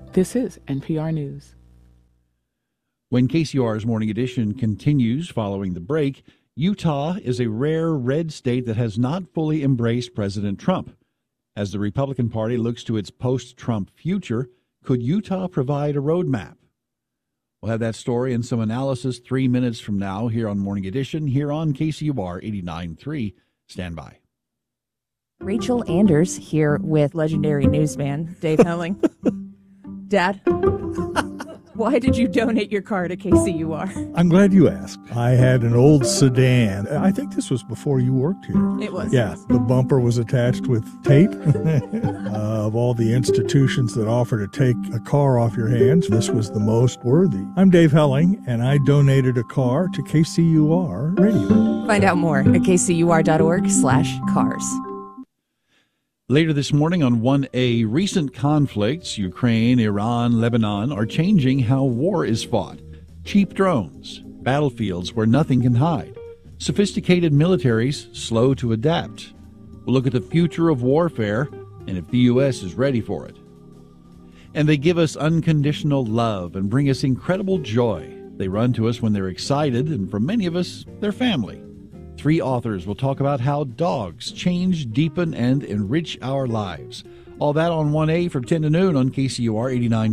This is NPR News. When KCR's Morning Edition continues following the break, Utah is a rare red state that has not fully embraced President Trump. As the Republican Party looks to its post-Trump future, could Utah provide a roadmap? We'll have that story and some analysis 3 minutes from now here on Morning Edition, here on KCUR 89.3. Stand by. Rachel Anders here with legendary newsman Dave Helling. Dad, why did you donate your car to KCUR? I'm glad you asked. I had an old sedan. I think this was before you worked here. It was. Yeah, the bumper was attached with tape. Of all the institutions that offer to take a car off your hands, this was the most worthy. I'm Dave Helling, and I donated a car to KCUR Radio. Find out more at kcur.org/cars. Later this morning on 1A, recent conflicts, Ukraine, Iran, Lebanon, are changing how war is fought. Cheap drones, battlefields where nothing can hide, sophisticated militaries slow to adapt. We'll look at the future of warfare and if the U.S. is ready for it. And they give us unconditional love and bring us incredible joy. They run to us when they're excited, and for many of us, they're family. 3 authors will talk about how dogs change, deepen, and enrich our lives. All that on 1A from 10 to noon on KCUR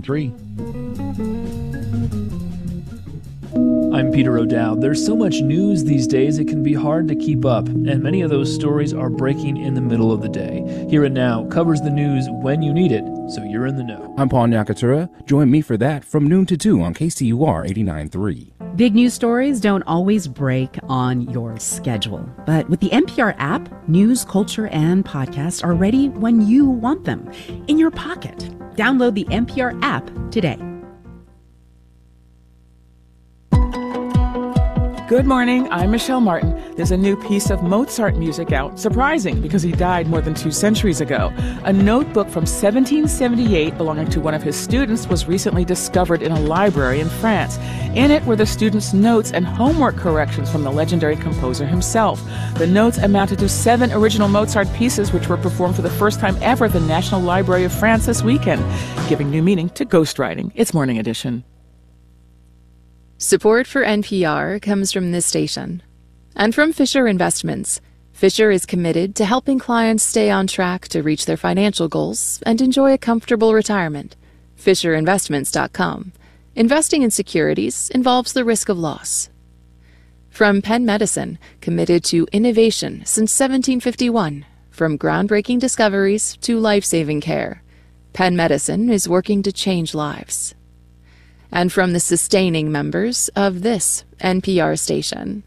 89.3. I'm Peter O'Dowd. There's so much news these days it can be hard to keep up, and many of those stories are breaking in the middle of the day. Here and Now covers the news when you need it, so you're in the know. I'm Paul Nyakatura. Join me for that from noon to 2 on KCUR 89.3. Big news stories don't always break on your schedule, but with the NPR app, news, culture, and podcasts are ready when you want them, in your pocket. Download the NPR app today. Good morning, I'm Michelle Martin. There's a new piece of Mozart music out. Surprising, because he died more than 2 centuries ago. A notebook from 1778 belonging to one of his students was recently discovered in a library in France. In it were the student's notes and homework corrections from the legendary composer himself. The notes amounted to 7 original Mozart pieces, which were performed for the first time ever at the National Library of France this weekend, giving new meaning to ghostwriting. It's Morning Edition. Support for NPR comes from this station and from Fisher Investments. Fisher is committed to helping clients stay on track to reach their financial goals and enjoy a comfortable retirement. FisherInvestments.com. Investing in securities involves the risk of loss. From Penn Medicine, committed to innovation since 1751. From groundbreaking discoveries to life-saving care, Penn Medicine is working to change lives. And from the sustaining members of this NPR station.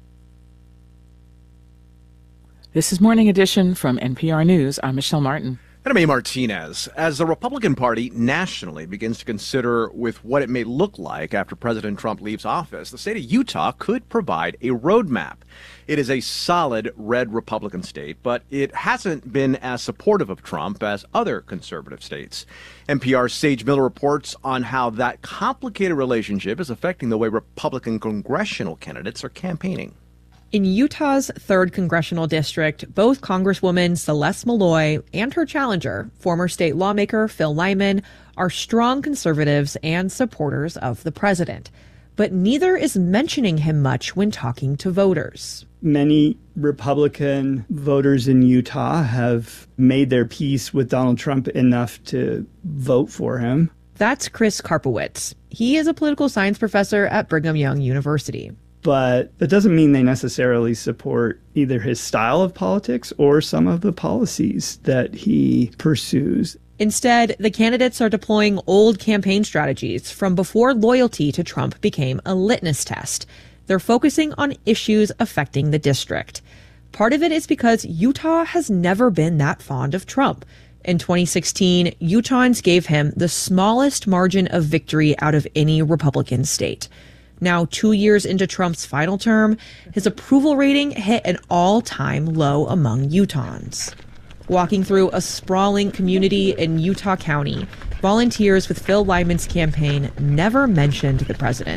This is Morning Edition from NPR News. I'm Michelle Martin. And I'm A. Martinez. As the Republican Party nationally begins to consider with what it may look like after President Trump leaves office, the state of Utah could provide a roadmap. It is a solid red Republican state, but it hasn't been as supportive of Trump as other conservative states. NPR's Sage Miller reports on how that complicated relationship is affecting the way Republican congressional candidates are campaigning. In Utah's 3rd Congressional District, both Congresswoman Celeste Malloy and her challenger, former state lawmaker Phil Lyman, are strong conservatives and supporters of the president. But neither is mentioning him much when talking to voters. Many Republican voters in Utah have made their peace with Donald Trump enough to vote for him. That's Chris Karpowitz. He is a political science professor at Brigham Young University. But that doesn't mean they necessarily support either his style of politics or some of the policies that he pursues. Instead, the candidates are deploying old campaign strategies from before loyalty to Trump became a litmus test. They're focusing on issues affecting the district. Part of it is because Utah has never been that fond of Trump. In 2016, Utahns gave him the smallest margin of victory out of any Republican state. Now, 2 years into Trump's final term, his approval rating hit an all-time low among Utahns. Walking through a sprawling community in Utah County, volunteers with Phil Lyman's campaign never mentioned the president.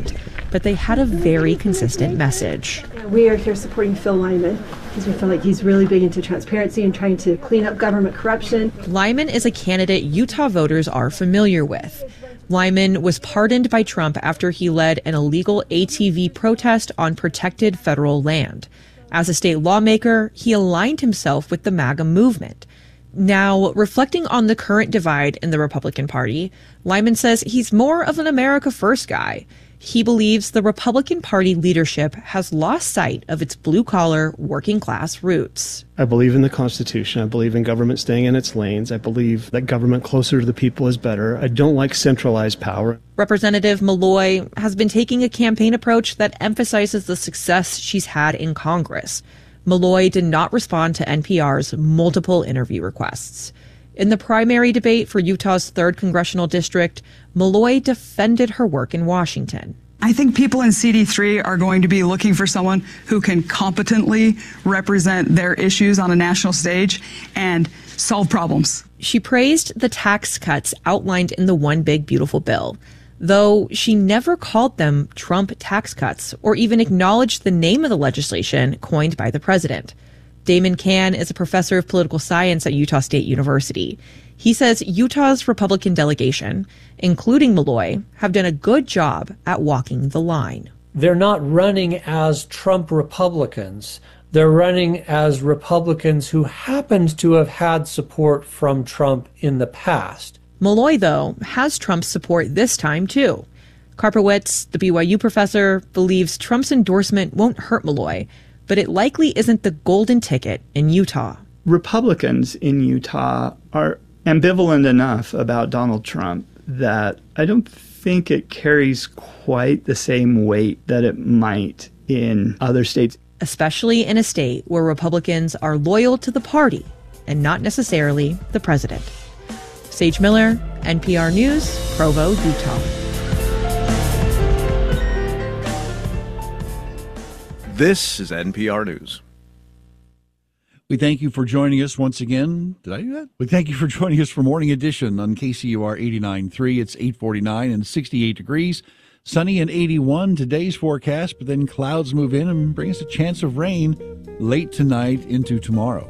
but they had a very consistent message. We are here supporting Phil Lyman because we feel like he's really big into transparency and trying to clean up government corruption. Lyman is a candidate Utah voters are familiar with. Lyman was pardoned by Trump after he led an illegal ATV protest on protected federal land. As a state lawmaker, he aligned himself with the MAGA movement. Now, reflecting on the current divide in the Republican Party, Lyman says he's more of an America First guy. He believes the Republican Party leadership has lost sight of its blue-collar, working-class roots. I believe in the Constitution. I believe in government staying in its lanes. I believe that government closer to the people is better. I don't like centralized power. Representative Malloy has been taking a campaign approach that emphasizes the success she's had in Congress. Malloy did not respond to NPR's multiple interview requests. In the primary debate for Utah's 3rd congressional district, Malloy defended her work in Washington. I think people in CD3 are going to be looking for someone who can competently represent their issues on a national stage and solve problems. She praised the tax cuts outlined in the One Big Beautiful Bill, though she never called them Trump tax cuts or even acknowledged the name of the legislation coined by the president. Damon Cann is a professor of political science at Utah State University. He says Utah's Republican delegation, including Malloy, have done a good job at walking the line. They're not running as Trump Republicans. They're running as Republicans who happened to have had support from Trump in the past. Malloy, though, has Trump's support this time, too. Karpowicz, the BYU professor, believes Trump's endorsement won't hurt Malloy, but it likely isn't the golden ticket in Utah. Republicans in Utah are ambivalent enough about Donald Trump that I don't think it carries quite the same weight that it might in other states. Especially in a state where Republicans are loyal to the party and not necessarily the president. Sage Miller, NPR News, Provo, Utah. This is NPR News. We thank you for joining us once again. Did I do that? We thank you for joining us for Morning Edition on KCUR 89.3. It's 8:49 and 68 degrees. Sunny and 81 today's forecast, but then clouds move in and bring us a chance of rain late tonight into tomorrow.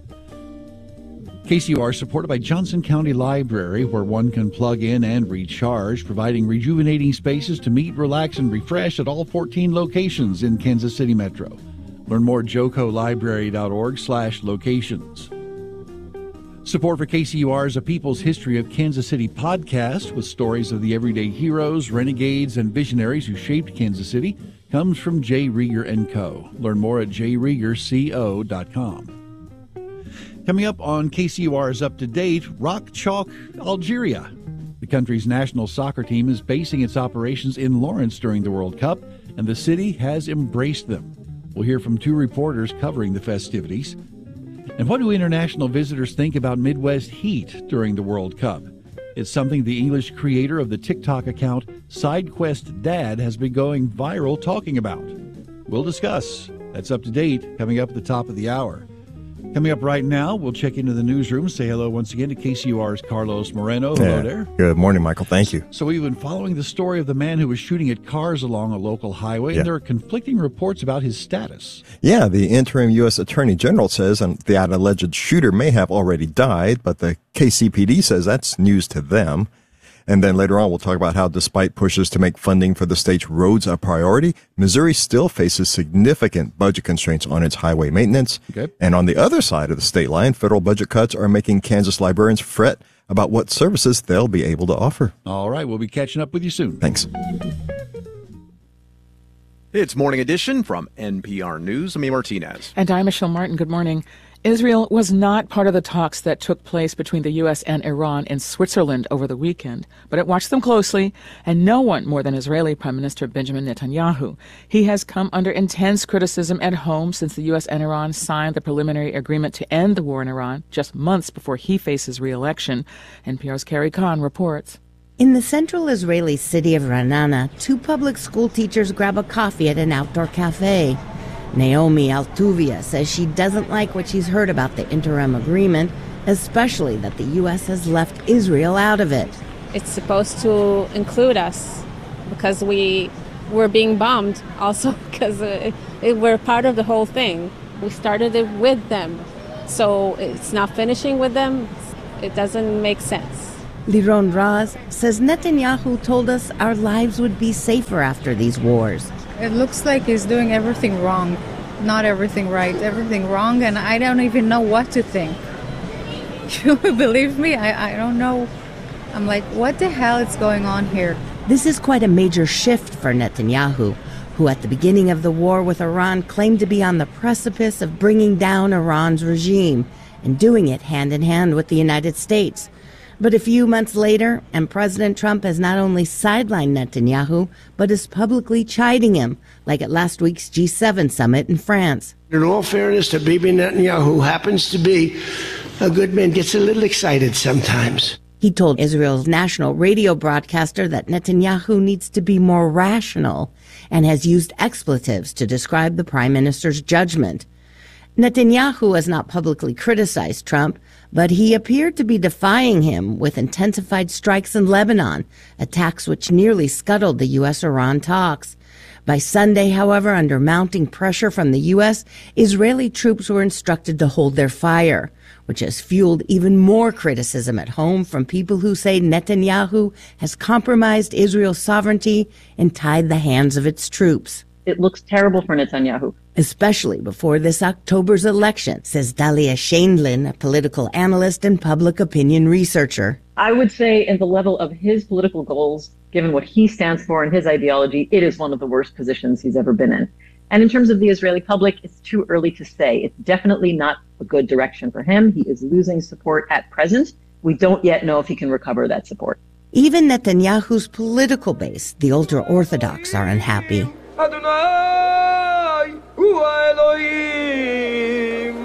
KCUR is supported by Johnson County Library, where one can plug in and recharge, providing rejuvenating spaces to meet, relax, and refresh at all 14 locations in Kansas City Metro. Learn more at jocolibrary.org/locations. Support for KCUR is a People's History of Kansas City podcast with stories of the everyday heroes, renegades, and visionaries who shaped Kansas City. Comes from J. Rieger & Co. Learn more at jriegerco.com. Coming up on KCUR's Up to Date, Rock Chalk, Algeria. The country's national soccer team is basing its operations in Lawrence during the World Cup, and the city has embraced them. We'll hear from 2 reporters covering the festivities. And what do international visitors think about Midwest heat during the World Cup? It's something the English creator of the TikTok account SideQuest Dad has been going viral talking about. We'll discuss. That's Up to Date, coming up at the top of the hour. Coming up right now, we'll check into the newsroom. Say hello once again to KCUR's Carlos Moreno. Hello there. Good morning, Michael. Thank you. So we've been following the story of the man who was shooting at cars along a local highway, and there are conflicting reports about his status. Yeah, the interim U.S. Attorney General says that alleged shooter may have already died, but the KCPD says that's news to them. And then later on, we'll talk about how despite pushes to make funding for the state's roads a priority, Missouri still faces significant budget constraints on its highway maintenance. Okay. And on the other side of the state line, federal budget cuts are making Kansas librarians fret about what services they'll be able to offer. All right, we'll be catching up with you soon. Thanks. It's Morning Edition from NPR News. I'm E. Martinez. And I'm Michelle Martin. Good morning. Israel was not part of the talks that took place between the U.S. and Iran in Switzerland over the weekend, but it watched them closely, and no one more than Israeli Prime Minister Benjamin Netanyahu. He has come under intense criticism at home since the U.S. and Iran signed the preliminary agreement to end the war in Iran just months before he faces re-election. NPR's Carrie Kahn reports. In the central Israeli city of Ra'anana, 2 public school teachers grab a coffee at an outdoor cafe. Naomi Altuvia says she doesn't like what she's heard about the interim agreement, especially that the U.S. has left Israel out of it. It's supposed to include us because we we're being bombed also because we're part of the whole thing. We started it with them, so it's not finishing with them. It doesn't make sense. Liron Raz says Netanyahu told us our lives would be safer after these wars. It looks like he's doing everything wrong, not everything right, everything wrong, and I don't even know what to think. You believe me? I don't know. I'm like, what the hell is going on here? This is quite a major shift for Netanyahu, who at the beginning of the war with Iran claimed to be on the precipice of bringing down Iran's regime and doing it hand in hand with the United States. But a few months later, and President Trump has not only sidelined Netanyahu, but is publicly chiding him, like at last week's G7 summit in France. In all fairness to Bibi Netanyahu, who happens to be a good man, gets a little excited sometimes. He told Israel's national radio broadcaster that Netanyahu needs to be more rational and has used expletives to describe the prime minister's judgment. Netanyahu has not publicly criticized Trump, but he appeared to be defying him with intensified strikes in Lebanon, attacks which nearly scuttled the U.S.-Iran talks. By Sunday, however, under mounting pressure from the U.S., Israeli troops were instructed to hold their fire, which has fueled even more criticism at home from people who say Netanyahu has compromised Israel's sovereignty and tied the hands of its troops. It looks terrible for Netanyahu. Especially before this October's election, says Dalia Shaindlin, a political analyst and public opinion researcher. I would say in the level of his political goals, given what he stands for and his ideology, it is one of the worst positions he's ever been in. And in terms of the Israeli public, it's too early to say. It's definitely not a good direction for him. He is losing support at present. We don't yet know if he can recover that support. Even Netanyahu's political base, the ultra-Orthodox, are unhappy. Adonai hu Elohim.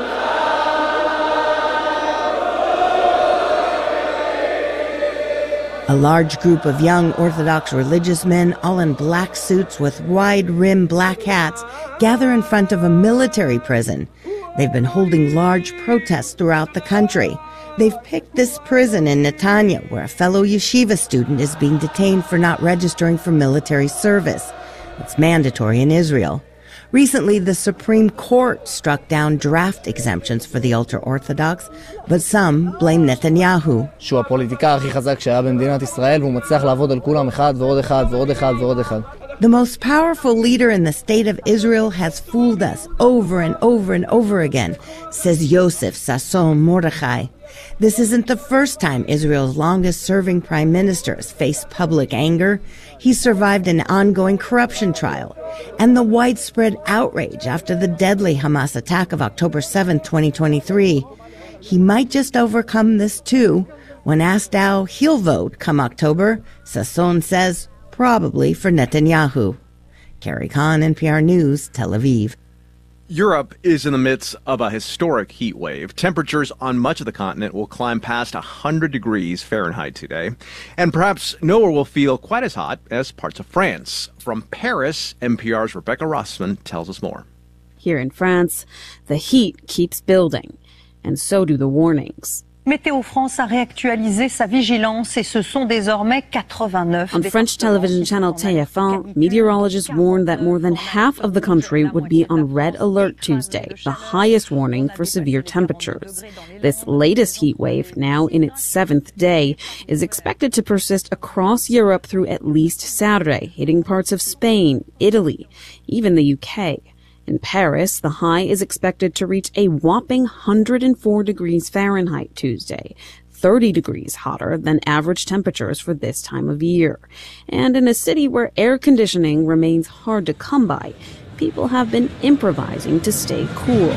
A large group of young Orthodox religious men, all in black suits with wide-rimmed black hats, gather in front of a military prison. They've been holding large protests throughout the country. They've picked this prison in Netanya, where a fellow yeshiva student is being detained for not registering for military service. It's mandatory in Israel. Recently, the Supreme Court struck down draft exemptions for the ultra-Orthodox, but some blame Netanyahu. שהוא הפוליטיקאי הכי חזק שהיה במדינת ישראל, והוא מצליח לעבוד על כולם אחד ועוד אחד ועוד אחד ועוד אחד. The most powerful leader in the state of Israel has fooled us over and over and over again, says Yosef Sasson Mordechai. This isn't the first time Israel's longest-serving prime minister has faced public anger. He survived an ongoing corruption trial and the widespread outrage after the deadly Hamas attack of October 7, 2023. He might just overcome this too. When asked how he'll vote come October, Sasson says probably for Netanyahu. Carrie Kahn, NPR News, Tel Aviv. Europe is in the midst of a historic heat wave. Temperatures on much of the continent will climb past 100 degrees Fahrenheit today. And perhaps nowhere will feel quite as hot as parts of France. From Paris, NPR's Rebecca Rossman tells us more. Here in France, the heat keeps building, and so do the warnings. Météo France a réactualisé sa vigilance et ce sont désormais 89. On French television channel TF1, meteorologists warned that more than half of the country would be on red alert Tuesday, the highest warning for severe temperatures. This latest heat wave, now in its 7th day, is expected to persist across Europe through at least Saturday, hitting parts of Spain, Italy, even the UK. In Paris, the high is expected to reach a whopping 104 degrees Fahrenheit Tuesday, 30 degrees hotter than average temperatures for this time of year. And in a city where air conditioning remains hard to come by, people have been improvising to stay cool.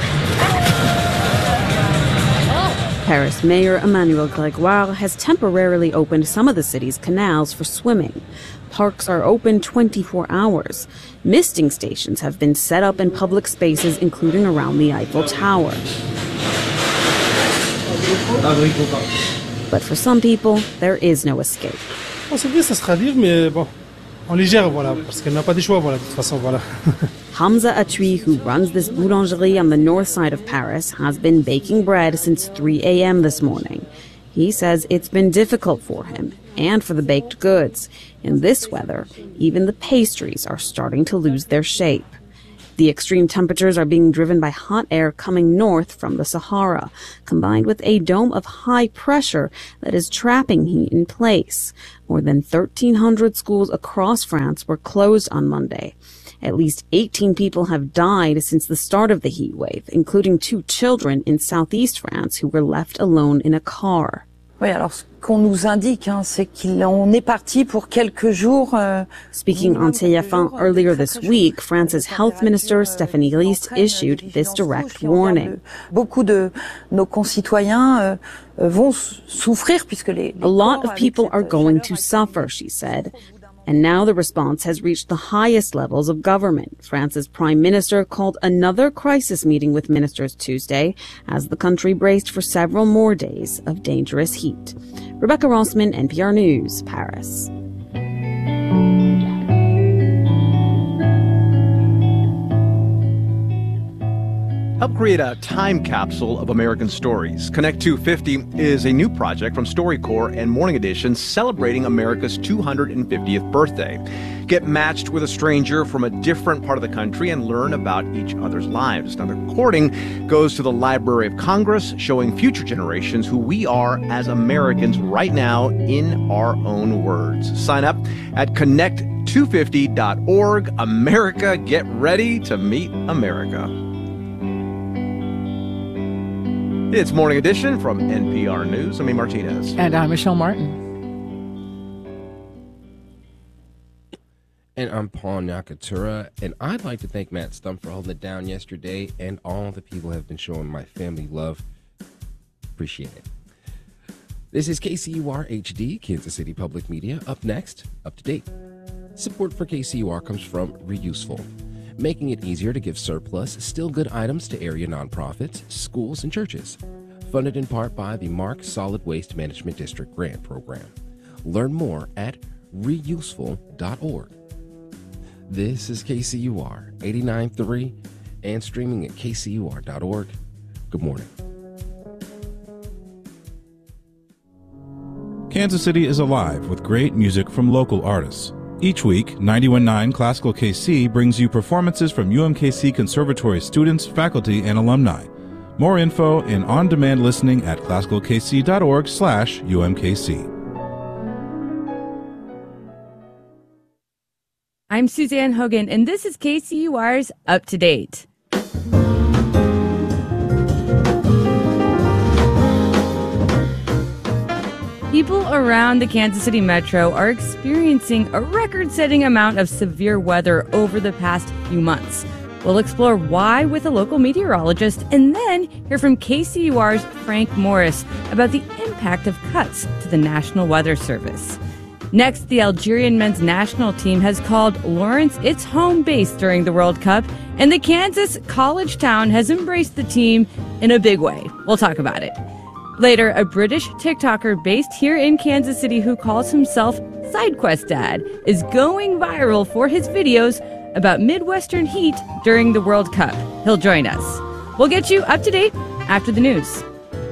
Paris Mayor Emmanuel Grégoire has temporarily opened some of the city's canals for swimming. Parks are open 24 hours. Misting stations have been set up in public spaces, including around the Eiffel Tower. But for some people, there is no escape. Hamza Atui, who runs this boulangerie on the north side of Paris, has been baking bread since 3 a.m. this morning. He says it's been difficult for him and for the baked goods. In this weather, even the pastries are starting to lose their shape. The extreme temperatures are being driven by hot air coming north from the Sahara, combined with a dome of high pressure that is trapping heat in place. More than 1,300 schools across France were closed on Monday. At least 18 people have died since the start of the heat wave, including 2 children in southeast France who were left alone in a car. Oui, alors ce qu'on nous indique, c'est qu'on est parti pour quelques jours. Speaking on TF1 earlier this week, France's health minister Stéphanie Lys issued this direct warning. Beaucoup de nos concitoyens vont souffrir puisque les A lot of people are going to suffer, she said. And now the response has reached the highest levels of government. France's prime minister called another crisis meeting with ministers Tuesday as the country braced for several more days of dangerous heat. Rebecca Rossman, NPR News, Paris. Help create a time capsule of American stories. Connect 250 is a new project from StoryCorps and Morning Edition celebrating America's 250th birthday. Get matched with a stranger from a different part of the country and learn about each other's lives. Now, the recording goes to the Library of Congress, showing future generations who we are as Americans right now in our own words. Sign up at connect250.org. America, get ready to meet America. It's Morning Edition from NPR News. I'm Amy Martinez. And I'm Michelle Martin. And I'm Paul Nakatura. And I'd like to thank Matt Stump for holding it down yesterday and all the people who have been showing my family love. Appreciate it. This is KCUR HD, Kansas City Public Media. Up next, Up to Date. Support for KCUR comes from Reuseful, making it easier to give surplus, still good items to area nonprofits, schools, and churches. Funded in part by the Mark Solid Waste Management District Grant Program. Learn more at reuseful.org. This is KCUR 89.3 and streaming at kcur.org. Good morning. Kansas City is alive with great music from local artists. Each week, 91.9 Classical KC brings you performances from UMKC Conservatory students, faculty, and alumni. More info and on-demand listening at classicalkc.org/UMKC. I'm Suzanne Hogan, and this is KCUR's Up to Date. People around the Kansas City metro are experiencing a record-setting amount of severe weather over the past few months. We'll explore why with a local meteorologist and then hear from KCUR's Frank Morris about the impact of cuts to the National Weather Service. Next, the Algerian men's national team has called Lawrence its home base during the World Cup, and the Kansas college town has embraced the team in a big way. We'll talk about it. Later, a British TikToker based here in Kansas City who calls himself SideQuest Dad is going viral for his videos about Midwestern heat during the World Cup. He'll join us. We'll get you up to date after the news.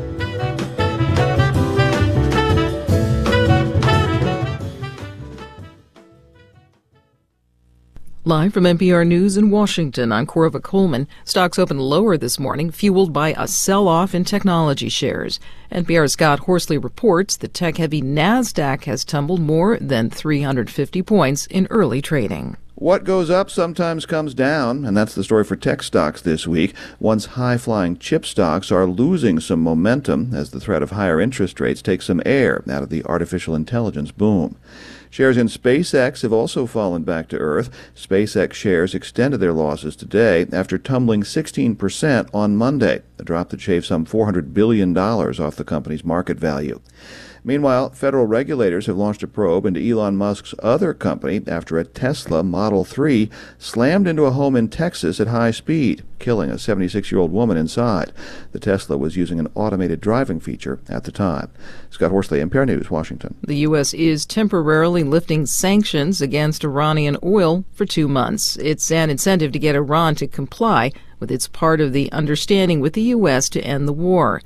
Live from NPR News in Washington, I'm Corva Coleman. Stocks opened lower this morning, fueled by a sell-off in technology shares. NPR's Scott Horsley reports the tech-heavy NASDAQ has tumbled more than 350 points in early trading. What goes up sometimes comes down, and that's the story for tech stocks this week. Once high-flying chip stocks are losing some momentum as the threat of higher interest rates takes some air out of the artificial intelligence boom. Shares in SpaceX have also fallen back to earth. SpaceX shares extended their losses today after tumbling 16% on Monday, a drop that shaved some $400 billion off the company's market value. Meanwhile, federal regulators have launched a probe into Elon Musk's other company after a Tesla Model 3 slammed into a home in Texas at high speed, killing a 76-year-old woman inside. The Tesla was using an automated driving feature at the time. Scott Horsley, NPR News, Washington. The U.S. is temporarily lifting sanctions against Iranian oil for 2 months. It's an incentive to get Iran to comply with its part of the understanding with the U.S. to end the war.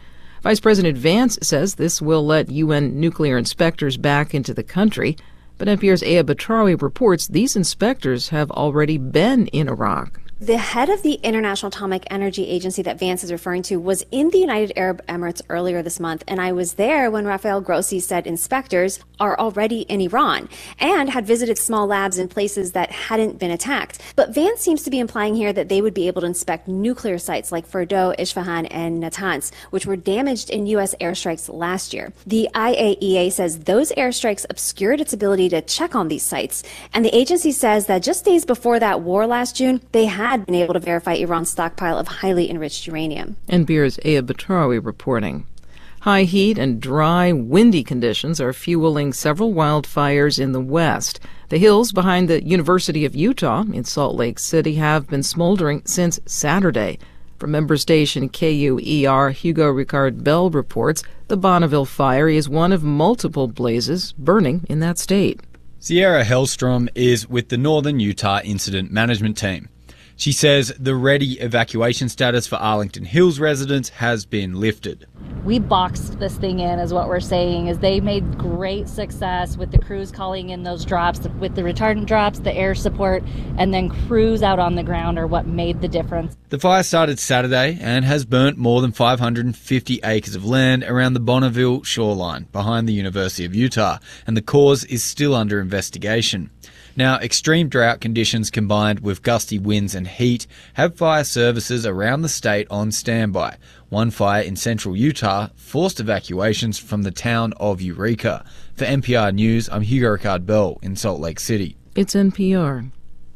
Vice President Vance says this will let UN nuclear inspectors back into the country. But NPR's Aya Batrawi reports these inspectors have already been in Iraq. The head of the International Atomic Energy Agency that Vance is referring to was in the United Arab Emirates earlier this month, and I was there when Rafael Grossi said inspectors are already in Iran and had visited small labs in places that hadn't been attacked. But Vance seems to be implying here that they would be able to inspect nuclear sites like Fordow, Isfahan, and Natanz, which were damaged in U.S. airstrikes last year. The IAEA says those airstrikes obscured its ability to check on these sites, and the agency says that just days before that war last June, they had been able to verify Iran's stockpile of highly enriched uranium. NPR's Aya Batrawi reporting. High heat and dry, windy conditions are fueling several wildfires in the west. The hills behind the University of Utah in Salt Lake City have been smoldering since Saturday. From member station KUER, Hugo Ricard Bell reports the Bonneville fire is one of multiple blazes burning in that state. Sierra Hellstrom is with the Northern Utah Incident Management Team. She says the ready evacuation status for Arlington Hills residents has been lifted. We boxed this thing in, is what we're saying, is they made great success with the crews calling in those drops, with the retardant drops, the air support, and then crews out on the ground are what made the difference. The fire started Saturday and has burnt more than 550 acres of land around the Bonneville shoreline behind the University of Utah, and the cause is still under investigation. Now, extreme drought conditions combined with gusty winds and heat have fire services around the state on standby. One fire in central Utah forced evacuations from the town of Eureka. For NPR News, I'm Hugo Ricard Bell in Salt Lake City. It's NPR.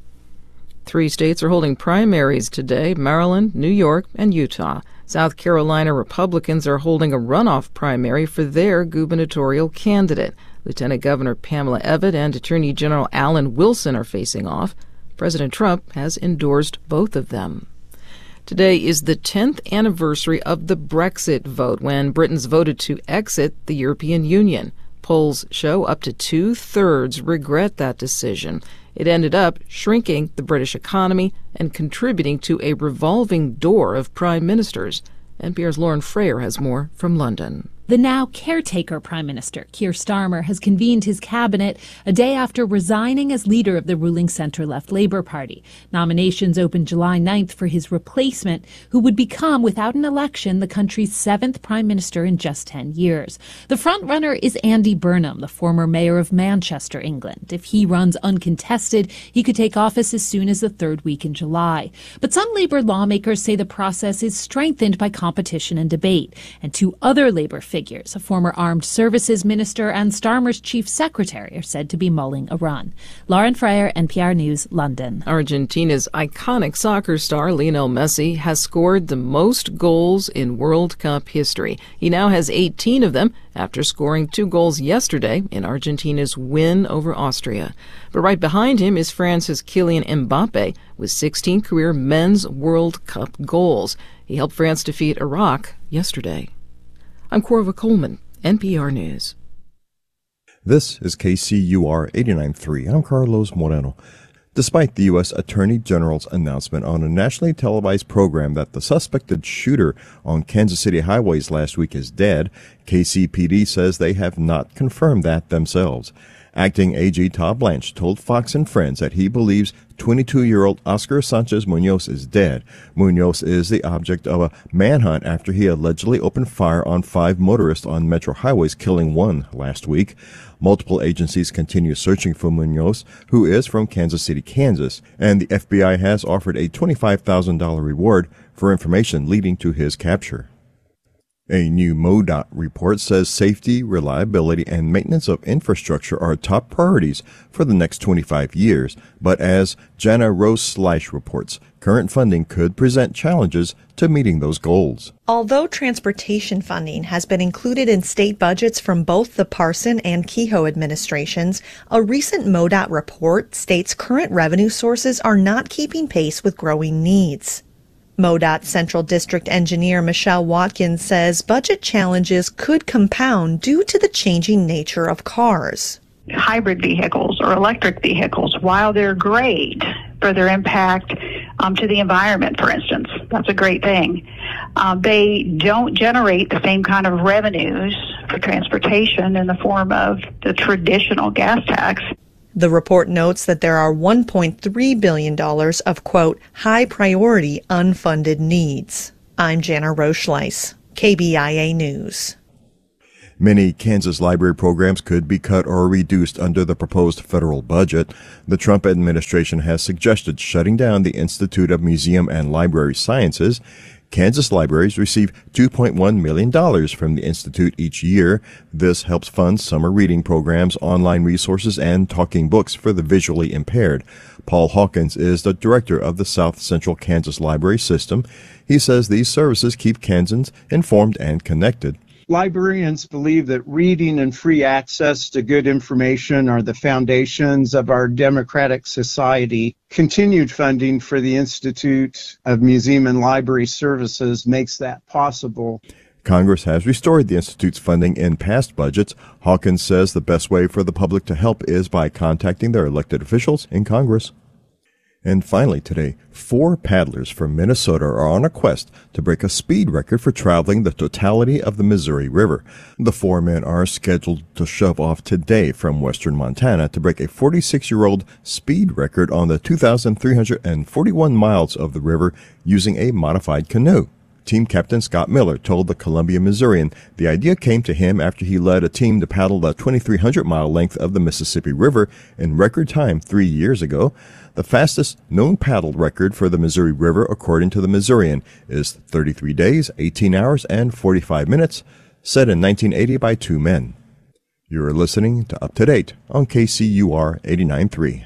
3 states are holding primaries today: Maryland, New York, and Utah. South Carolina Republicans are holding a runoff primary for their gubernatorial candidate. Lieutenant Governor Pamela Evette and Attorney General Alan Wilson are facing off. President Trump has endorsed both of them. Today is the 10th anniversary of the Brexit vote, when Britons voted to exit the European Union. Polls show up to 2/3 regret that decision. It ended up shrinking the British economy and contributing to a revolving door of prime ministers. NPR's Lauren Frayer has more from London. The now caretaker Prime Minister, Keir Starmer, has convened his cabinet a day after resigning as leader of the ruling centre-left Labour Party. Nominations opened July 9th for his replacement, who would become, without an election, the country's 7th Prime Minister in just 10 years. The frontrunner is Andy Burnham, the former mayor of Manchester, England. If he runs uncontested, he could take office as soon as the 3rd week in July. But some Labour lawmakers say the process is strengthened by competition and debate. And 2 other Labour figures, a former Armed Services Minister and Starmer's Chief Secretary, are said to be mulling a run. Lauren Frayer, NPR News, London. Argentina's iconic soccer star Lionel Messi has scored the most goals in World Cup history. He now has 18 of them after scoring 2 goals yesterday in Argentina's win over Austria. But right behind him is France's Kylian Mbappe with 16 career men's World Cup goals. He helped France defeat Iraq yesterday. I'm Corva Coleman, NPR News. This is KCUR 89.3. I'm Carlos Moreno. Despite the U.S. Attorney General's announcement on a nationally televised program that the suspected shooter on Kansas City highways last week is dead, KCPD says they have not confirmed that themselves. Acting AG Todd Blanche told Fox and Friends that he believes 22-year-old Oscar Sanchez Munoz is dead. Munoz is the object of a manhunt after he allegedly opened fire on 5 motorists on metro highways, killing 1 last week. Multiple agencies continue searching for Munoz, who is from Kansas City, Kansas, and the FBI has offered a $25,000 reward for information leading to his capture. A new MoDOT report says safety, reliability, and maintenance of infrastructure are top priorities for the next 25 years. But as Jana Rose-Sleish reports, current funding could present challenges to meeting those goals. Although transportation funding has been included in state budgets from both the Parson and Kehoe administrations, a recent MoDOT report states current revenue sources are not keeping pace with growing needs. MoDOT Central District Engineer Michelle Watkins says budget challenges could compound due to the changing nature of cars. Hybrid vehicles or electric vehicles, while they're great for their impact to the environment, for instance, that's a great thing. They don't generate the same kind of revenues for transportation in the form of the traditional gas tax. The report notes that there are $1.3 billion of, quote, high priority unfunded needs. I'm Jana Rochleis, KBIA News. Many Kansas library programs could be cut or reduced under the proposed federal budget. The Trump administration has suggested shutting down the Institute of Museum and Library Sciences. Kansas libraries receive $2.1 million from the Institute each year. This helps fund summer reading programs, online resources, and talking books for the visually impaired. Paul Hawkins is the director of the South Central Kansas Library System. He says these services keep Kansans informed and connected. Librarians believe that reading and free access to good information are the foundations of our democratic society. Continued funding for the Institute of Museum and Library Services makes that possible. Congress has restored the Institute's funding in past budgets. Hawkins says the best way for the public to help is by contacting their elected officials in Congress. And finally today, 4 paddlers from Minnesota are on a quest to break a speed record for traveling the totality of the Missouri River. The 4 men are scheduled to shove off today from western Montana to break a 46-year-old speed record on the 2,341 miles of the river using a modified canoe. Team Captain Scott Miller told the Columbia Missourian the idea came to him after he led a team to paddle the 2,300-mile length of the Mississippi River in record time 3 years ago. The fastest known paddle record for the Missouri River, according to the Missourian, is 33 days, 18 hours, and 45 minutes, set in 1980 by 2 men. You're listening to Up to Date on KCUR 89.3.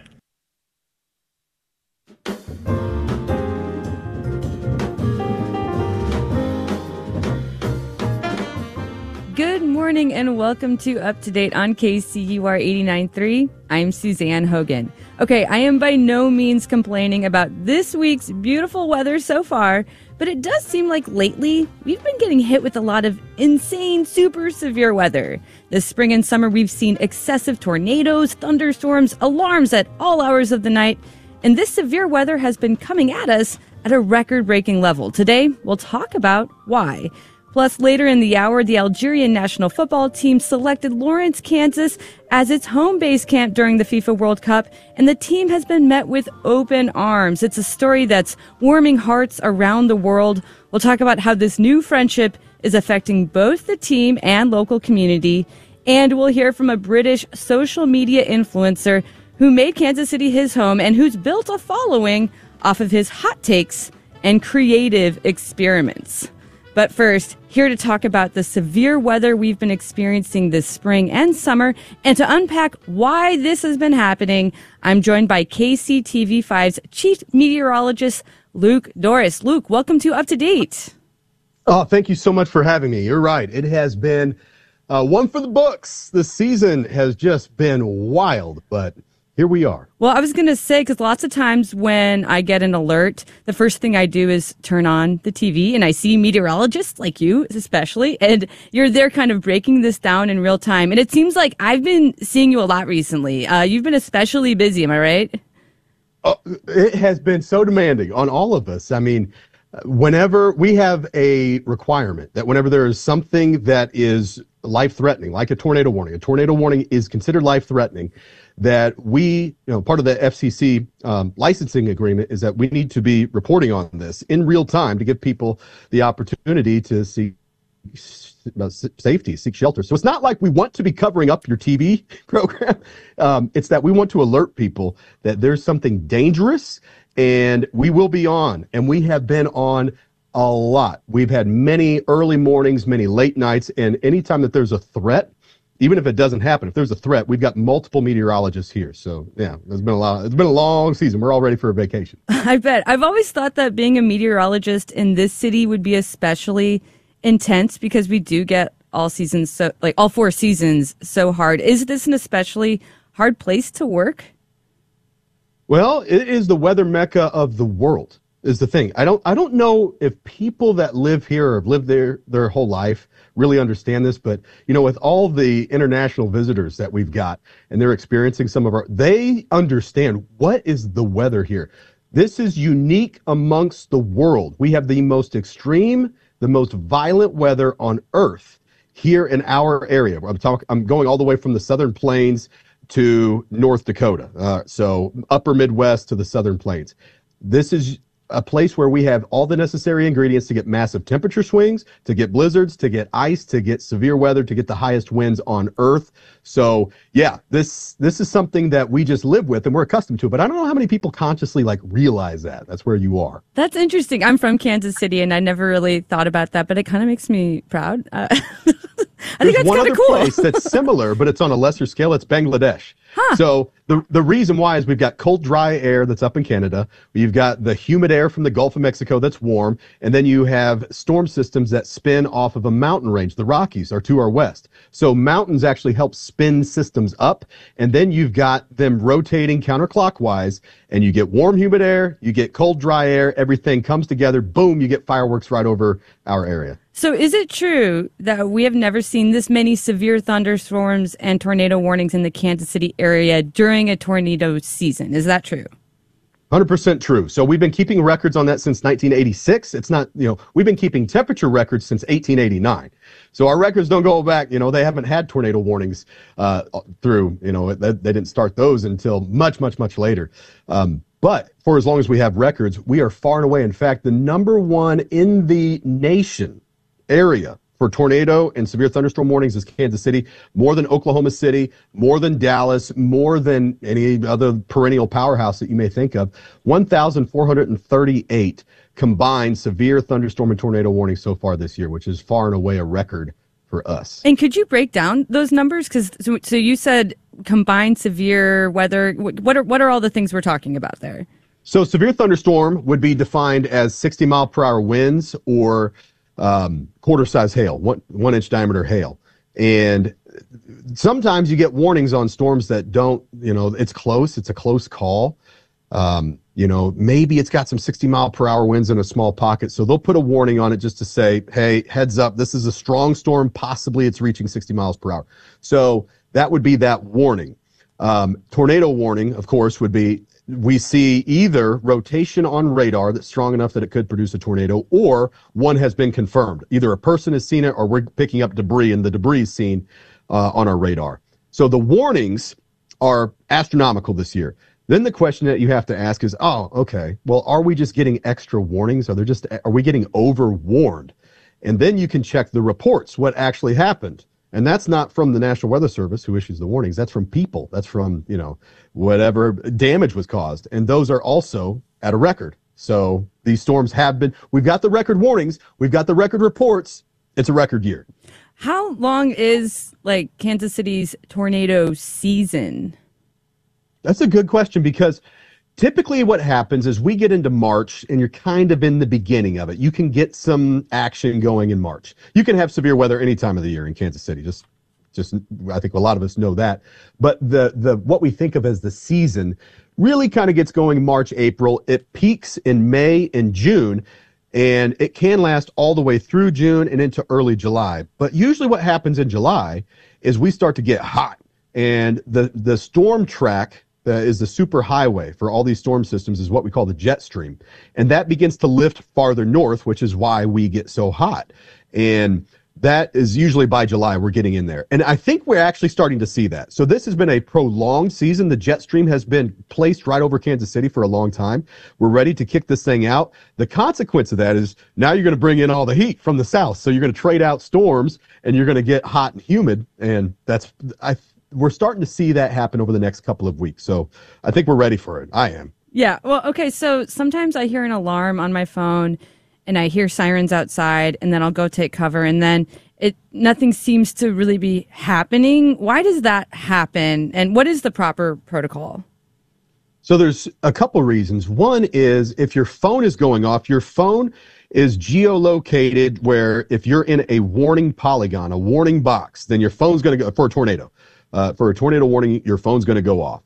Good morning and welcome to Up to Date on KCUR 89.3. I'm Suzanne Hogan. Okay, I am by no means complaining about this week's beautiful weather so far, but it does seem like lately we've been getting hit with a lot of insane, super severe weather. This spring and summer we've seen excessive tornadoes, thunderstorms, alarms at all hours of the night, and this severe weather has been coming at us at a record-breaking level. Today, we'll talk about why. Plus, later in the hour, the Algerian national football team selected Lawrence, Kansas as its home base camp during the FIFA World Cup, and the team has been met with open arms. It's a story that's warming hearts around the world. We'll talk about how this new friendship is affecting both the team and local community, and we'll hear from a British social media influencer who made Kansas City his home and who's built a following off of his hot takes and creative experiments. But first, here to talk about the severe weather we've been experiencing this spring and summer, and to unpack why this has been happening, I'm joined by KCTV5's chief meteorologist, Luke Doris. Luke, welcome to Up to Date. Oh, thank you so much for having me. You're right. It has been one for the books. The season has just been wild, but here we are. Well, I was going to say, because lots of times when I get an alert, the first thing I do is turn on the TV and I see meteorologists like you, especially, and you're there kind of breaking this down in real time. And it seems like I've been seeing you a lot recently. You've been especially busy, am I right? It has been so demanding on all of us. I mean, whenever we have a requirement that whenever there is something that is life-threatening, like a tornado warning is considered life-threatening, that we, part of the FCC licensing agreement is that we need to be reporting on this in real time to give people the opportunity to seek safety, seek shelter. So it's not like we want to be covering up your TV program. It's that we want to alert people that there's something dangerous, and we will be on, and we have been on a lot. We've had many early mornings, many late nights, and anytime that there's a threat, even if it doesn't happen, if there's a threat, we've got multiple meteorologists here. So, yeah, it's been a long season. We're all ready for a vacation. I bet. I've always thought that being a meteorologist in this city would be especially intense because we do get all 4 seasons so hard. Is this an especially hard place to work? Well, it is the weather mecca of the world, is the thing. I don't know if people that live here or have lived there their whole life really understand this, but with all the international visitors that we've got and they're experiencing they understand what is the weather here. This is unique amongst the world. We have the most extreme the most violent weather on Earth here in our area. I'm going all the way from the Southern Plains to North Dakota, so upper Midwest to the Southern Plains. This is a place where we have all the necessary ingredients to get massive temperature swings, to get blizzards, to get ice, to get severe weather, to get the highest winds on Earth. So yeah, this is something that we just live with and we're accustomed to, but I don't know how many people consciously realize that. That's where you are. That's interesting. I'm from Kansas City and I never really thought about that, but it kind of makes me proud. I think that's kind of cool. Place that's similar, but it's on a lesser scale. It's Bangladesh. Huh. So the reason why is we've got cold, dry air that's up in Canada. You've got the humid air from the Gulf of Mexico that's warm. And then you have storm systems that spin off of a mountain range. The Rockies are to our west. So mountains actually help spin systems up. And then you've got them rotating counterclockwise. And you get warm, humid air. You get cold, dry air. Everything comes together. Boom, you get fireworks right over our area. So is it true that we have never seen this many severe thunderstorms and tornado warnings in the Kansas City area during a tornado season? Is that true? 100% true. So we've been keeping records on that since 1986. It's not, we've been keeping temperature records since 1889. So our records don't go back, they haven't had tornado warnings through, they didn't start those until much, much, much later. But for as long as we have records, we are far and away, in fact, the number one in the nation area for tornado and severe thunderstorm warnings is Kansas City, more than Oklahoma City, more than Dallas, more than any other perennial powerhouse that you may think of. 1,438 combined severe thunderstorm and tornado warnings so far this year, which is far and away a record for us. And could you break down those numbers? Because so you said combined severe weather. What are all the things we're talking about there? So severe thunderstorm would be defined as 60-mile-per-hour winds or quarter-size hail, one inch diameter hail. And sometimes you get warnings on storms that don't, it's close. It's a close call. Maybe it's got some 60-mile-per-hour winds in a small pocket. So they'll put a warning on it just to say, hey, heads up, this is a strong storm. Possibly it's reaching 60 miles per hour. So that would be that warning. Tornado warning, of course, would be we see either rotation on radar that's strong enough that it could produce a tornado, or one has been confirmed. Either a person has seen it or we're picking up debris, and the debris is seen on our radar. So the warnings are astronomical this year. Then the question that you have to ask is, okay, well, are we just getting extra warnings? Are we getting overwarned? And then you can check the reports, what actually happened. And that's not from the National Weather Service, who issues the warnings. That's from people. That's from, whatever damage was caused. And those are also at a record. So these storms we've got the record warnings. We've got the record reports. It's a record year. How long is Kansas City's tornado season? That's a good question, because typically what happens is we get into March and you're kind of in the beginning of it. You can get some action going in March. You can have severe weather any time of the year in Kansas City. Just I think a lot of us know that. But the what we think of as the season really kind of gets going March, April. It peaks in May and June, and it can last all the way through June and into early July. But usually what happens in July is we start to get hot, and the storm track is the super highway for all these storm systems is what we call the jet stream. And that begins to lift farther north, which is why we get so hot. And that is usually by July we're getting in there. And I think we're actually starting to see that. So this has been a prolonged season. The jet stream has been placed right over Kansas City for a long time. We're ready to kick this thing out. The consequence of that is now you're going to bring in all the heat from the south. So you're going to trade out storms and you're going to get hot and humid. And we're starting to see that happen over the next couple of weeks. So I think we're ready for it. I am. Yeah. Well, okay. So sometimes I hear an alarm on my phone and I hear sirens outside, and then I'll go take cover, and then nothing seems to really be happening. Why does that happen? And what is the proper protocol? So there's a couple reasons. One is if your phone is going off, your phone is geolocated where if you're in a warning polygon, a warning box, then your phone's going to go for a tornado. For a tornado warning, your phone's going to go off.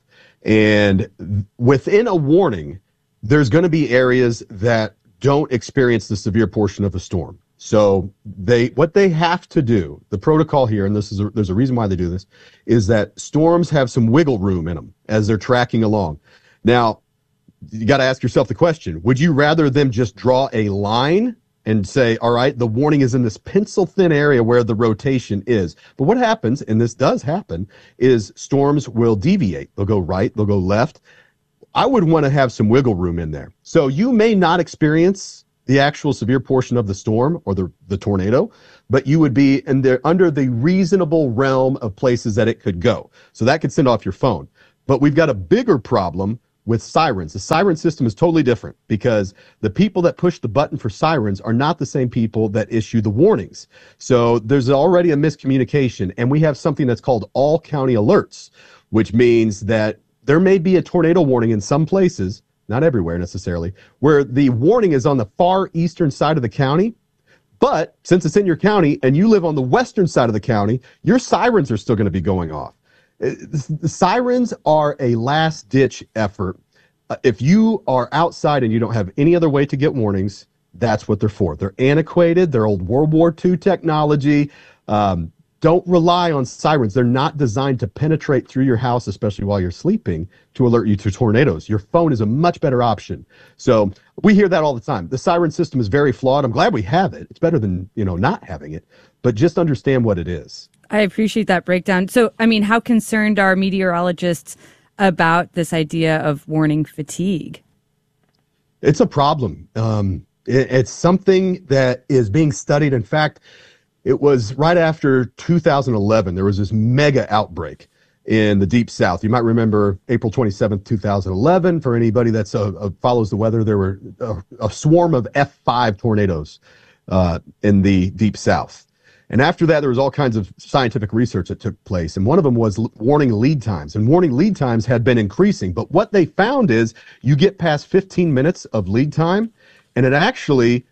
And within a warning, there's going to be areas that don't experience the severe portion of a storm. So what they have to do, the protocol here, and there's a reason why they do this, is that storms have some wiggle room in them as they're tracking along. Now, you got to ask yourself the question, would you rather them just draw a line and say, all right, the warning is in this pencil thin area where the rotation is. But what happens, and this does happen, is storms will deviate. They'll go right, they'll go left. I would want to have some wiggle room in there. So you may not experience the actual severe portion of the storm or the tornado, but you would be under the reasonable realm of places that it could go. So that could send off your phone. But we've got a bigger problem with sirens. The siren system is totally different because the people that push the button for sirens are not the same people that issue the warnings. So there's already a miscommunication, and we have something that's called all county alerts, which means that there may be a tornado warning in some places, not everywhere necessarily, where the warning is on the far eastern side of the county. But since it's in your county and you live on the western side of the county, your sirens are still going to be going off. The sirens are a last-ditch effort. If you are outside and you don't have any other way to get warnings, that's what they're for. They're antiquated. They're old World War II technology. Don't rely on sirens. They're not designed to penetrate through your house, especially while you're sleeping, to alert you to tornadoes. Your phone is a much better option. So we hear that all the time. The siren system is very flawed. I'm glad we have it. It's better than, not having it. But just understand what it is. I appreciate that breakdown. So, how concerned are meteorologists about this idea of warning fatigue? It's a problem. It's something that is being studied. In fact, it was right after 2011. There was this mega outbreak in the Deep South. You might remember April 27th, 2011. For anybody that follows the weather, there were a swarm of F5 tornadoes in the Deep South. And after that, there was all kinds of scientific research that took place. And one of them was warning lead times. And warning lead times had been increasing. But what they found is you get past 15 minutes of lead time, and it actually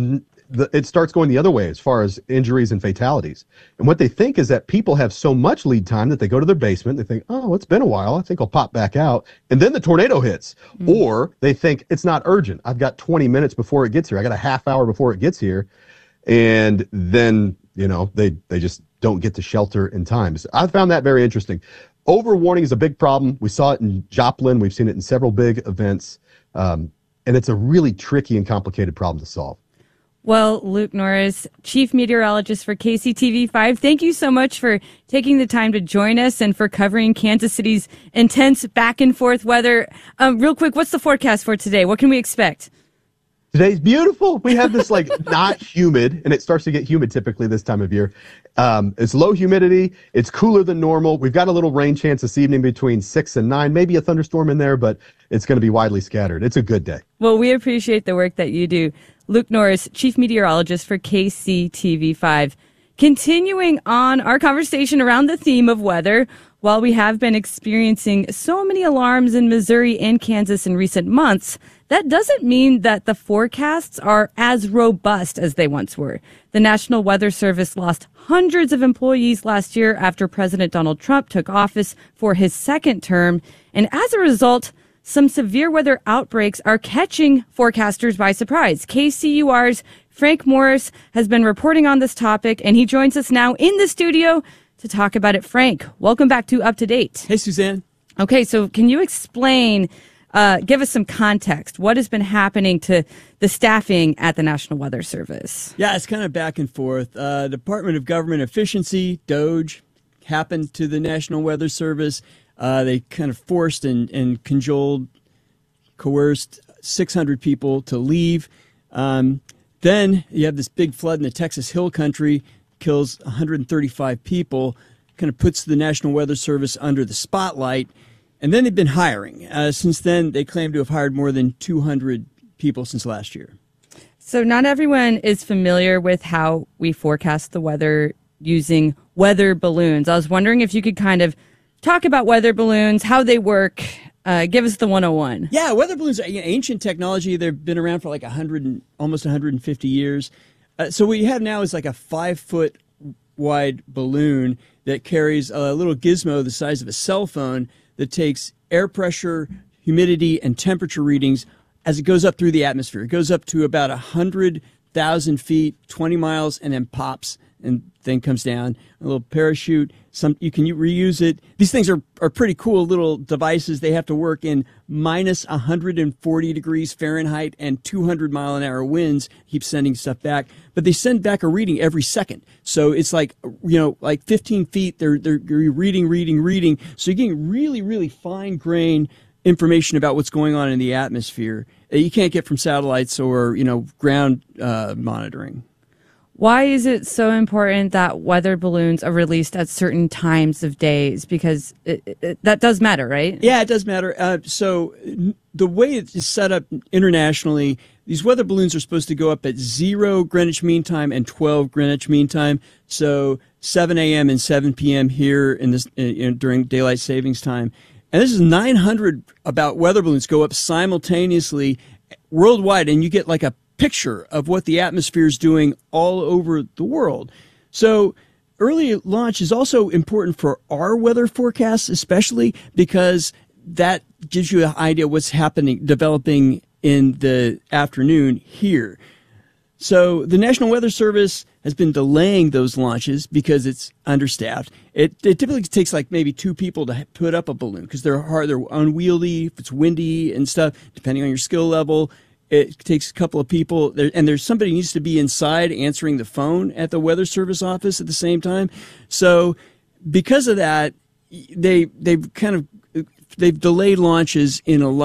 it starts going the other way as far as injuries and fatalities. And what they think is that people have so much lead time that they go to their basement, they think, oh, it's been a while, I think I'll pop back out. And then the tornado hits. Or they think it's not urgent. I've got 20 minutes before it gets here. I got a half hour before it gets here. And then they just don't get to shelter in time. So I found that very interesting. Overwarning is a big problem. We saw it in Joplin. We've seen it in several big events. And it's a really tricky and complicated problem to solve. Well, Luke Norris, Chief Meteorologist for KCTV5, thank you so much for taking the time to join us and for covering Kansas City's intense back and forth weather. Real quick, what's the forecast for today? What can we expect? Today's beautiful. We have this not humid, and it starts to get humid typically this time of year. It's low humidity. It's cooler than normal. We've got a little rain chance this evening between 6 and 9, maybe a thunderstorm in there, but it's going to be widely scattered. It's a good day. Well, we appreciate the work that you do. Luke Norris, Chief Meteorologist for KCTV5. Continuing on our conversation around the theme of weather, while we have been experiencing so many alarms in Missouri and Kansas in recent months, that doesn't mean that the forecasts are as robust as they once were. The National Weather Service lost hundreds of employees last year after President Donald Trump took office for his second term. And as a result, some severe weather outbreaks are catching forecasters by surprise. KCUR's Frank Morris has been reporting on this topic, and he joins us now in the studio to talk about it. Frank, welcome back to Up to Date. Hey, Suzanne. Okay, so can you explain, give us some context, what has been happening to the staffing at the National Weather Service? Yeah, it's kind of back and forth. Department of Government Efficiency, DOGE, happened to the National Weather Service. They kind of forced and coerced 600 people to leave. Then you have this big flood in the Texas Hill Country, kills 135 people, kind of puts the National Weather Service under the spotlight. And then they've been hiring. Since then, they claim to have hired more than 200 people since last year. So not everyone is familiar with how we forecast the weather using weather balloons. I was wondering if you could kind of talk about weather balloons, how they work. Give us the 101. Yeah, weather balloons are ancient technology. They've been around for like almost 150 years. So what you have now is like a 5-foot wide balloon that carries a little gizmo the size of a cell phone that takes air pressure, humidity, and temperature readings as it goes up through the atmosphere. It goes up to about 100 1,000 feet, 20 miles, and then pops and then comes down. A little parachute. You can reuse it. These things are pretty cool little devices. They have to work in minus 140 degrees Fahrenheit and 200-mile-an-hour winds. Keep sending stuff back, but they send back a reading every second. So it's like 15 feet. They're reading. So you're getting really, really fine-grained information about what's going on in the atmosphere that you can't get from satellites or ground monitoring. Why is it so important that weather balloons are released at certain times of days? Because that does matter, right? Yeah, it does matter. So the way it's set up internationally, these weather balloons are supposed to go up at 0 Greenwich Mean Time and 12 Greenwich Mean Time. So 7 a.m. and 7 p.m. here during daylight savings time. And this is 900 about weather balloons go up simultaneously worldwide, and you get like a picture of what the atmosphere is doing all over the world. So early launch is also important for our weather forecasts, especially because that gives you an idea what's developing in the afternoon here. So the National Weather Service has been delaying those launches because it's understaffed. It typically takes like maybe 2 people to put up a balloon because they're hard, they're unwieldy, if it's windy and stuff, depending on your skill level. It takes a couple of people, and there's somebody needs to be inside answering the phone at the Weather Service office at the same time. So because of that, they've delayed launches in a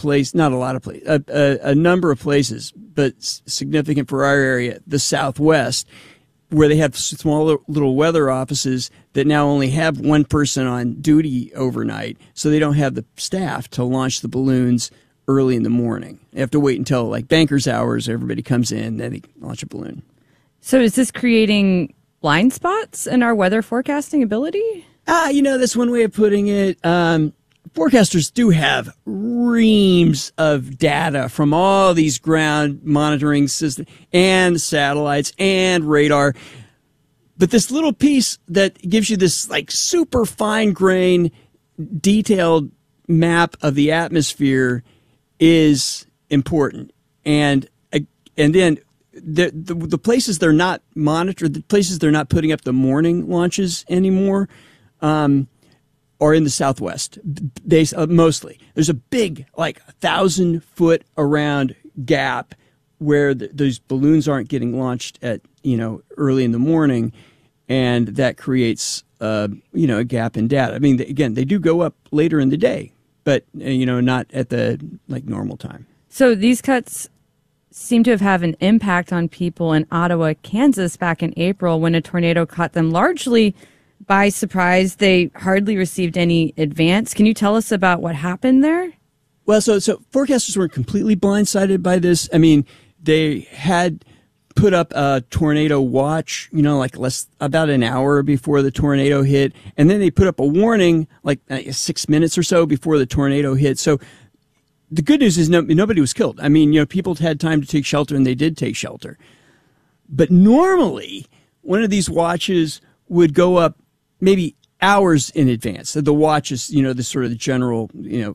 number of places, but significant for our area, the Southwest, where they have small little weather offices that now only have one person on duty overnight, so they don't have the staff to launch the balloons early in the morning. They have to wait until like banker's hours, everybody comes in, then they launch a balloon. So is this creating blind spots in our weather forecasting ability? That's one way of putting it. Forecasters do have reams of data from all these ground monitoring systems and satellites and radar. But this little piece that gives you this like super fine-grained, detailed map of the atmosphere is important. And then the places they're not monitored, the places they're not putting up the morning launches anymore, are in the Southwest. Mostly. There's a big, 1,000-foot around gap where those balloons aren't getting launched at, early in the morning, and that creates, a gap in data. I mean, again, they do go up later in the day, but, not at the, normal time. So these cuts seem to have an impact on people in Ottawa, Kansas back in April when a tornado caught them largely by surprise. They hardly received any advance. Can you tell us about what happened there? Well, so forecasters weren't completely blindsided by this. I mean, they had put up a tornado watch, about an hour before the tornado hit. And then they put up a warning 6 minutes or so before the tornado hit. So the good news is nobody was killed. I mean, people had time to take shelter, and they did take shelter. But normally, one of these watches would go up maybe hours in advance. The watch is, the sort of the general,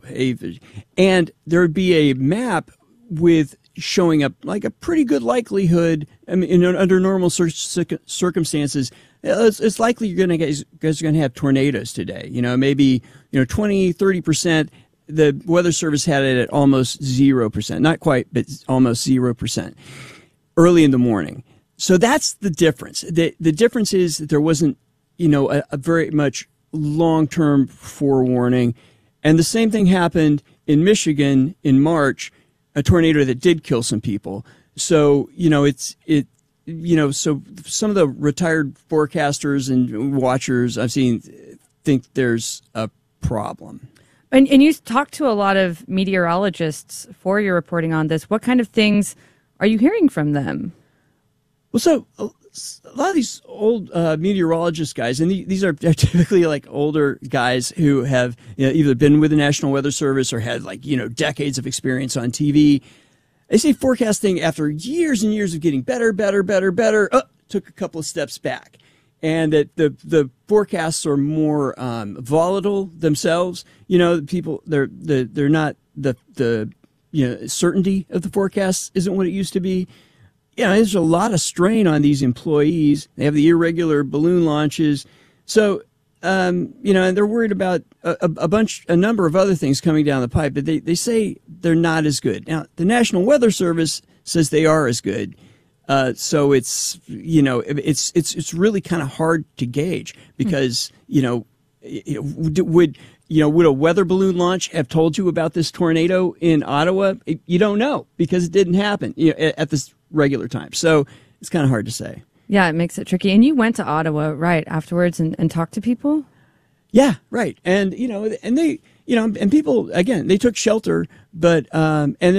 and there would be a map with showing up like a pretty good likelihood. I mean, under normal circumstances, it's likely you guys are going to have tornadoes today. Maybe 20, 30%. The Weather Service had it at almost 0%, not quite, but almost 0% early in the morning. So that's the difference. The difference is that there wasn't, a very much long-term forewarning. And the same thing happened in Michigan in March, a tornado that did kill some people. So, so some of the retired forecasters and watchers I've seen think there's a problem. And you talked to a lot of meteorologists for your reporting on this. What kind of things are you hearing from them? Well, so a lot of these old meteorologist guys, and these are typically older guys who have either been with the National Weather Service or had decades of experience on TV. They say forecasting, after years and years of getting better, took a couple of steps back, and that the forecasts are more volatile themselves. People they're not the certainty of the forecast isn't what it used to be. there's a lot of strain on these employees. They have the irregular balloon launches. So, and they're worried about a number of other things coming down the pipe, but they say they're not as good. Now, the National Weather Service says they are as good. So it's really kind of hard to gauge because, would a weather balloon launch have told you about this tornado in Ottawa? You don't know because it didn't happen at this regular time. So it's kind of hard to say. Yeah, it makes it tricky. And you went to Ottawa, right, afterwards and talked to people? Yeah, right. And, and they, and people, again, they took shelter, but, and